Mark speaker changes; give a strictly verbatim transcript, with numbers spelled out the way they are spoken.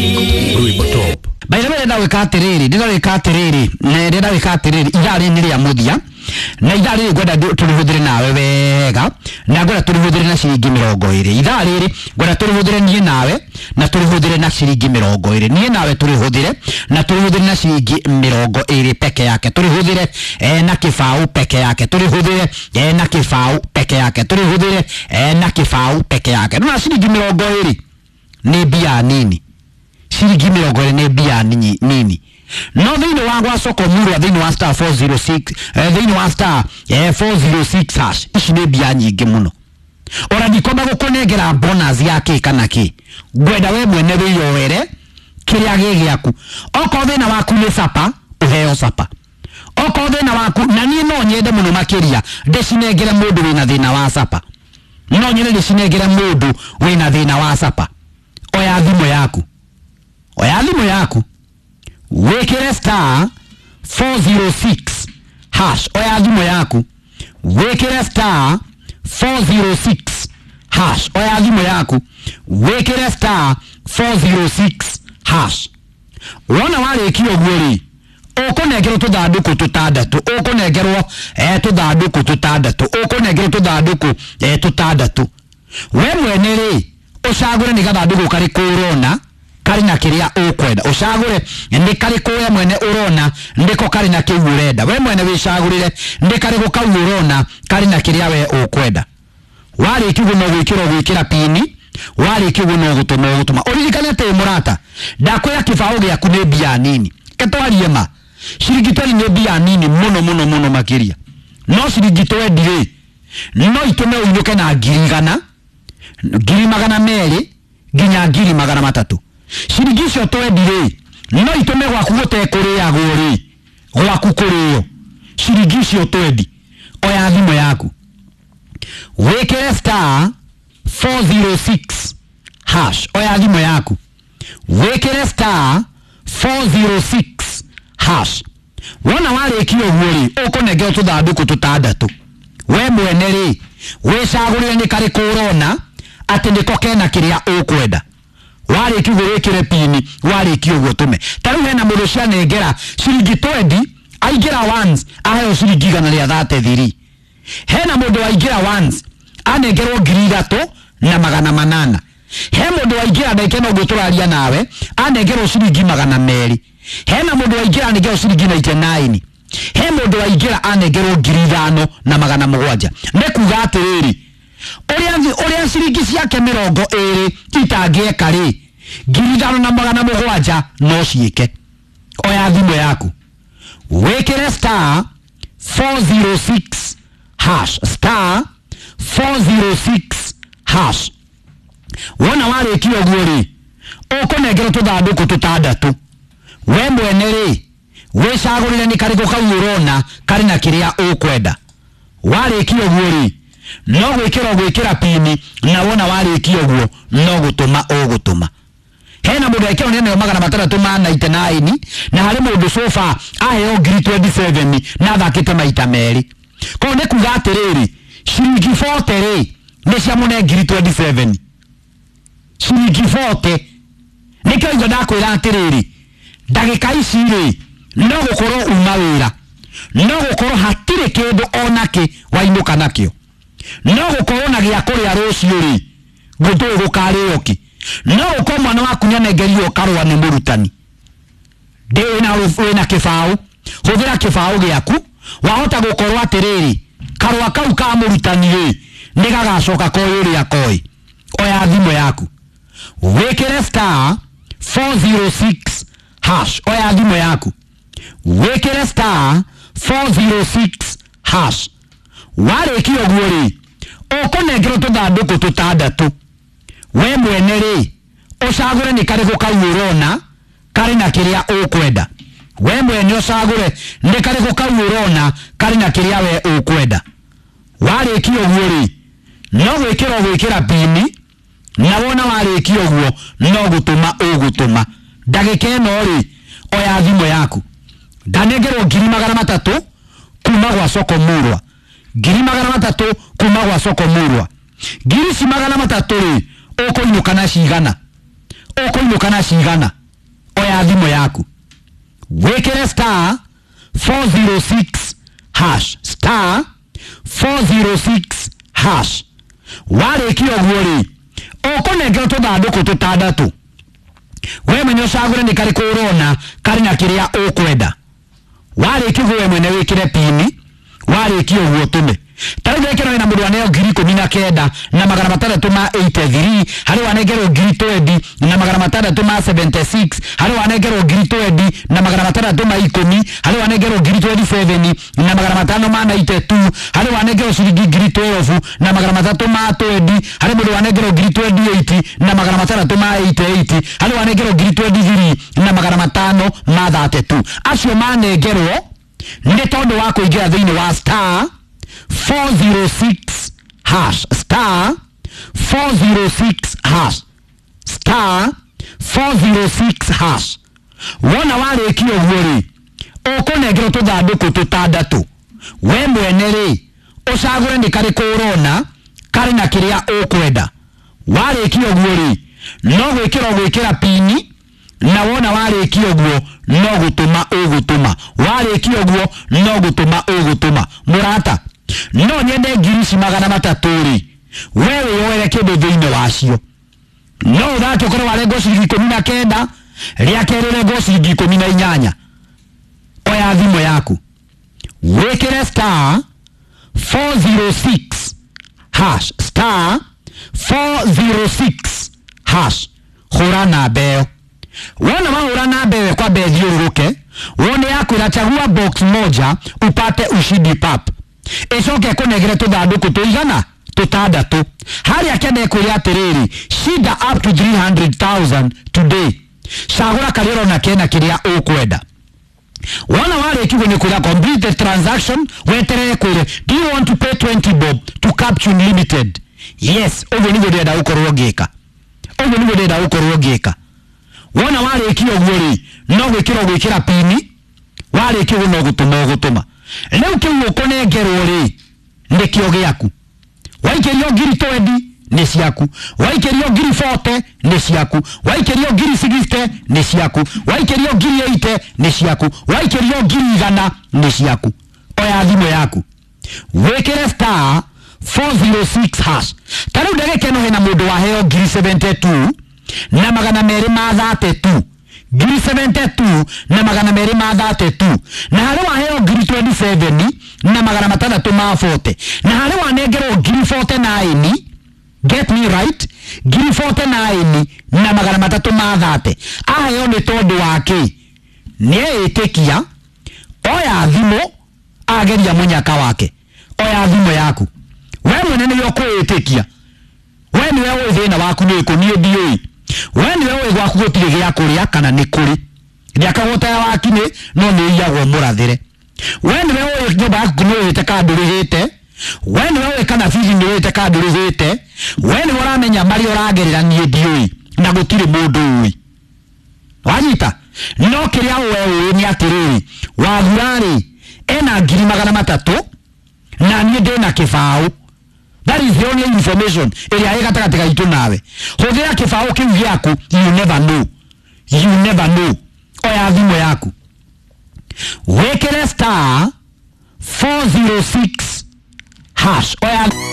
Speaker 1: Rwimbo top.
Speaker 2: By the way, ndawe katereri, ndawe katereri, ne ndawe katereri, idari nili ya mudia. Na idari gwada tulihudire nawe wega. Na gwada tulihudire na shiringi mirongo ire. Idari gwada tulihudire niye nawe na tulihudire na shiringi mirongo ire. Niye nawe tulihudire na tulihudire na shiringi mirongo ire peke yake. Tulihudire eh, na kifau peke yake. Tulihudire eh, na kifau peke yake. Tulihudire eh, na kifau peke yake. Nuna shiringi mirongo ire ni bia nini? Shiringi mirongo ire ni bia nini nini? No dhini wangu wa soko muru dhini wa star four zero six eh, dhini wa star eh, four zero six hash ishi ne bia nyingi muno. Ora dikoba gukonegera bonus yake kana ki gweda we mwene wiyowere kiria gege yaku oko thina waku ni sapa uheo sapa oko thina waku na nie no nyende muno makiria ndecinengere mundu wina thina wa sapa no nyende ndecinengere mundu wina thina wa sapa oya thimo yaku oya thimo yaku wekere star four zero six hash oya thimo yaku wekere star four zero six hash oya thimo yaku wekere star four zero six hash wona wale kio gweri okonegero tuthanduku tutandatu okonegerwo eh tuthanduku tutandatu okonegero tuthanduku eh tutandatu we mwene ri ucagure ni gathanduku kari kurona kari na kiria ukwenda ucagure ndi kari kuya mwene urona ndiko kari na kiu urenda we mwene wicagurire ndi kari gukau urona kari na kiria we ukwenda wari kiguno gwikira gwikira pini wari kiguno gutuma gutuma uririkane te murata ndakwira kibao gyaku ni bia nini ketwarie ma shiringi twali ni bia nini muno muno muno makiria no shiringi twendire no itume unyuke na ngirigana ngiri magana meri ginya ngiri magana matatu shiringi cio twendire no itume gwaku gutekuriya guri gwaku kuriyo shiringi cio twendi oya thimo yaku wekere star four zero six hash oya thimo yaku wekere star four zero six hash wona wale kio gwori ukonegeo tuthanduku tutandatu we mwene ri wicagurire ni kari kurona ati ndiko kena kiria ukwenda wale kio wekere pini wale kio gutume taru hena mundu cia negera shiringi twendi aigera once ahe shiringi gana ria thirty hena mundu waigera once anegerwo ngiri ithatu na magana manana he mundu waigera ndekeno guturaria nawe anegerwo shiringi magana meri hena mundu waigera anegerwo shiringi ninety-nine he mundu waigera anegerwo ngiri ithano na magana mugwanja nekuga atiriri uria uria shiringi ciake mirongo iri itangieka ri ngiri ithano na magana mugwanja no ciike oya thimo yaku wekere star four zero six hash star four zero six hash wona wale kio gwori ukonegero tuthanduku tutandatu we mwene ri wicagurire ni kari gukaurona kari na kiria ukwenda wale kio gwori no gwikira gwikira pini na wona wale kio gwo no gutuma ugutuma hena mundu ekero nene magana matandatu ma ninety-nine na hari mundu sofa aheo ngiri twenty-seven na thakite maita meri ko ne kuga atiriri shiringi forty ri ni cia mune ngiri twenty-seven shiringi forty nikyo igo ndakwira atiriri ndagika ici ri no gukorwo uma wira no gukorwo hatire kindu onake wainuka nakio no gukorwo na gia kuria rucio ri gutu gukarĩo ki no uko mwana waku nyanengerio karwa ni murutani de na rufu na kifao hudira kifao gyaku wahota gukorwo atiriri karwa kau ka murutani ri nigagacoka koyuri akoi oya thimo yaku wekere star four zero six hash oya thimo yaku wekere star four zero six hash wale kio gwori ukonegero tuthanduku tutandatu we mwene ri ucagure ni kari gukaurona kari na kiria ukwenda we mwene ucagure ni kari gukaurona kari na kiria we ukwenda wale kio gwori no gwikira gwikira pini na wona wale kio gwo no gutuma ugutuma ndagika eno ri oya thimo yaku ndanegerwo ngiri magana matatu kuma gwa soko murwa ngiri magana matatu kuma gwa soko murwa ngiri ci magana matatu ri uko inuka na cigana ukoinuka na cigana oya thimo yaku wekere star four zero six hash star four zero six hash warikio guori ukonengera tuthanduku tutandatu we mwenye ucagure ni kari kurona kari na kiria ukwenda warikio we mwene wikire pini warikio guo tume Taruga ekero ina mundu aneo ngiri ikumi na kenda na magana matandatu ma eighty-three hari wanengero ngiri twenty na magana matandatu ma seventy-six hari wanengero ngiri twenty na magana matandatu ma ikumi hari wanengero ngiri twenty-seven na magana matano ma ninety-two hari wanengero shilingi ngiri twelve na magana matatu ma twenty hari mundu wanengero ngiri twenty-eight na magana matandatu ma eighty-eight hari wanengero ngiri twenty-three na magana matano ma thirty-two acio manengerwo ni tondu wa kuingira thiini wa star four zero six hash star four zero six hash star four zero six hash wona warikio guori ukonengero tuthanduku tutandatu we mwene ri ucagure ni kari kurona kari na kiria ukwenda warikio guori no gwikira gwikira pini na wona warikio guo no gutuma ugutuma warikio guo no gutuma ugutuma murata no nyende ngiri magana mataturi wewe yoere kindu thiini wacio no thake ukoro wale gosi ikumi na kenda ria kerere gosi ikumi na inyanya oya thimo yaku wekere star four zero six hash star four zero six hash hura na beo wana mahura na beo kwa bethiuruke wone yako inachagua box moja upate ushindi pap esoke kunegere tuthanduku tuigana tutandatu hari akende kuria atiriri shida up to three hundred thousand today cagura kariero na kena kiria ukwenda wana wale kigo ni kuria complete the transaction wetere kure do you want to pay twenty bob to capture limited yes ogo nigo ndenda ukorwo ngika ogo nigo ndenda ukorwo ngika wana wale kigo guori no gwikira gwikira pini wale kigo no gutuma gutuma leo kiugo konengerwo ri nikio giaku waikerio ngiri twenty ni ciaku waikerio ngiri forty ni ciaku waikerio ngiri sixty ni ciaku waikerio ngiri eighty ni ciaku waikerio ngiri one hundred ni ciaku oya thimo yaku wekere star four zero six hash taru ndege no hena mundu wa heo ngiri seventy-two na magana meri ma thirty-two ngiri seventy-two na magana meri ma thirty-two na hari wa heo ngiri twenty-seven na magana matandatu ma forty na hari wa negero ngiri forty-nine get me right ngiri forty-nine na magana matatu ma thirty aheo ni tondu wake ni etikia oya thimo ageria munyaka wake oya thimo yaku we mwene ni yoko etikia we ni wewe thina waku ni ko ni ndioi we ni wewe gwaku gutire gya kuria kana ni kuri ni akagota ya wakine no ni yagwo murathire we ni wewe nyoba yaku no yete kadurihite we ni wewe kana fizi ni yete kadurihite we ni waramenya mari oragerera ni ndioi na gutire mundu ui wanyita no kiria wewe ni atiriri wagurari ena ngiri magana matatu na ni ndena kifao. That is the only information area ega taka taka itu nawe hodera kifao kiu yako you never know you never know oya thimo yaku wekere star four zero six hash oya